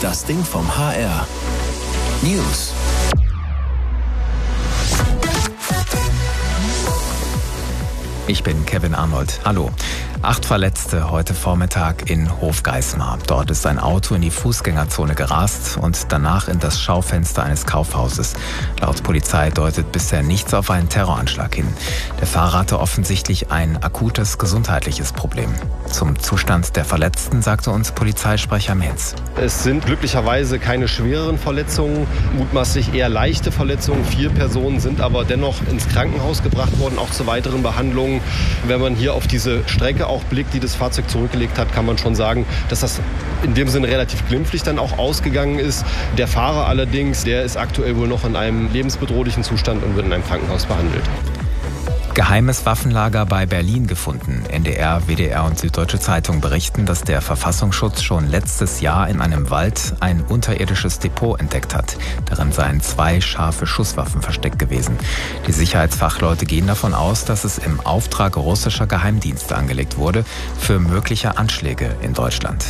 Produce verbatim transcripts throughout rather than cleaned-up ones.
Das Ding vom H R. News. Ich bin Kevin Arnold. Hallo. Acht Verletzte heute Vormittag in Hofgeismar. Dort ist ein Auto in die Fußgängerzone gerast und danach in das Schaufenster eines Kaufhauses. Laut Polizei deutet bisher nichts auf einen Terroranschlag hin. Der Fahrer hatte offensichtlich ein akutes gesundheitliches Problem. Zum Zustand der Verletzten sagte uns Polizeisprecher Menz. Es sind glücklicherweise keine schwereren Verletzungen, mutmaßlich eher leichte Verletzungen. Vier Personen sind aber dennoch ins Krankenhaus gebracht worden, auch zu weiteren Behandlungen. Wenn man hier auf diese Strecke auch blickt, die das Fahrzeug zurückgelegt hat, kann man schon sagen, dass das in dem Sinne relativ glimpflich dann auch ausgegangen ist. Der Fahrer allerdings, der ist aktuell wohl noch in einem lebensbedrohlichen Zustand und wird in einem Krankenhaus behandelt. Geheimes Waffenlager bei Berlin gefunden. N D R, W D R und Süddeutsche Zeitung berichten, dass der Verfassungsschutz schon letztes Jahr in einem Wald ein unterirdisches Depot entdeckt hat. Darin seien zwei scharfe Schusswaffen versteckt gewesen. Die Sicherheitsfachleute gehen davon aus, dass es im Auftrag russischer Geheimdienste angelegt wurde für mögliche Anschläge in Deutschland.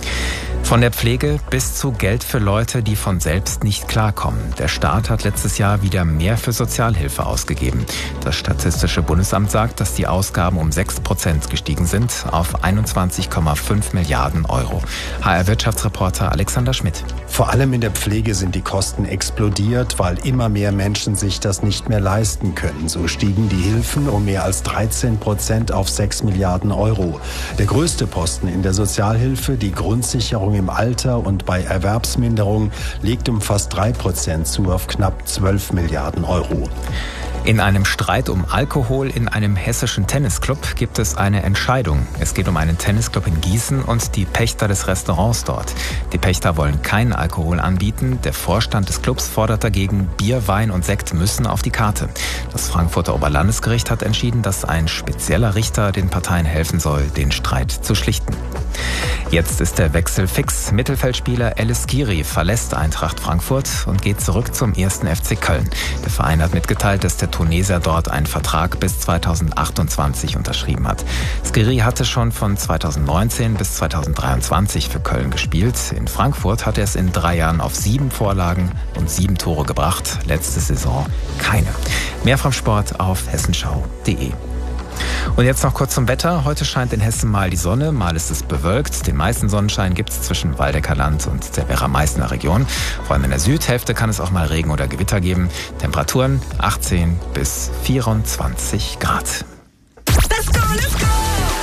Von der Pflege bis zu Geld für Leute, die von selbst nicht klarkommen. Der Staat hat letztes Jahr wieder mehr für Sozialhilfe ausgegeben. Das Statistische Bundesamt sagt, dass die Ausgaben um sechs Prozent gestiegen sind auf einundzwanzig Komma fünf Milliarden Euro. H R-Wirtschaftsreporter Alexander Schmidt. Vor allem in der Pflege sind die Kosten explodiert, weil immer mehr Menschen sich das nicht mehr leisten können. So stiegen die Hilfen um mehr als dreizehn Prozent auf sechs Milliarden Euro. Der größte Posten in der Sozialhilfe, die Grundsicherung im Alter und bei Erwerbsminderung, legt um fast drei Prozent zu auf knapp zwölf Milliarden Euro. In einem Streit um Alkohol in einem hessischen Tennisclub gibt es eine Entscheidung. Es geht um einen Tennisclub in Gießen und die Pächter des Restaurants dort. Die Pächter wollen keinen Alkohol anbieten. Der Vorstand des Clubs fordert dagegen, Bier, Wein und Sekt müssen auf die Karte. Das Frankfurter Oberlandesgericht hat entschieden, dass ein spezieller Richter den Parteien helfen soll, den Streit zu schlichten. Jetzt ist der Wechsel fix. Mittelfeldspieler Elis Skiri verlässt Eintracht Frankfurt und geht zurück zum ersten F C Köln. Der Verein hat mitgeteilt, dass der Tunesier dort einen Vertrag bis zweitausendachtundzwanzig unterschrieben hat. Skiri hatte schon von zweitausendneunzehn bis zweitausenddreiundzwanzig für Köln gespielt. In Frankfurt hat er es in drei Jahren auf sieben Vorlagen und sieben Tore gebracht. Letzte Saison keine. Mehr vom Sport auf hessenschau punkt de. Und jetzt noch kurz zum Wetter. Heute scheint in Hessen mal die Sonne, mal ist es bewölkt. Den meisten Sonnenschein gibt es zwischen Waldecker Land und der Werra-Meißner Region. Vor allem in der Südhälfte kann es auch mal Regen oder Gewitter geben. Temperaturen achtzehn bis vierundzwanzig Grad. Let's go, let's go!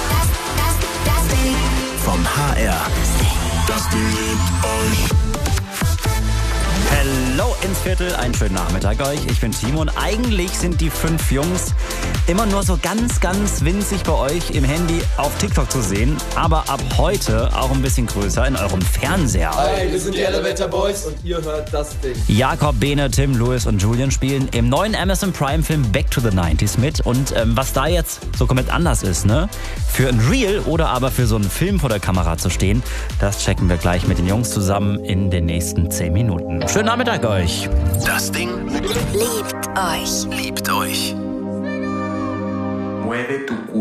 Vom H R. Das Ding liebt euch. Hello ins Viertel, einen schönen Nachmittag euch. Ich bin Timo und eigentlich sind die fünf Jungs immer nur so ganz, ganz winzig bei euch im Handy auf TikTok zu sehen, aber ab heute auch ein bisschen größer in eurem Fernseher. Hi, wir sind die Elevator Boys und ihr hört das Ding. Jakob, Bene, Tim, Louis und Julian spielen im neuen Amazon Prime Film Back to the neunziger mit und ähm, was da jetzt so komplett anders ist, ne? Für ein Reel oder aber für so einen Film vor der Kamera zu stehen, das checken wir gleich mit den Jungs zusammen in den nächsten zehn Minuten. Schönen Nachmittag euch. Das Ding liebt euch. Liebt euch. Mueve tu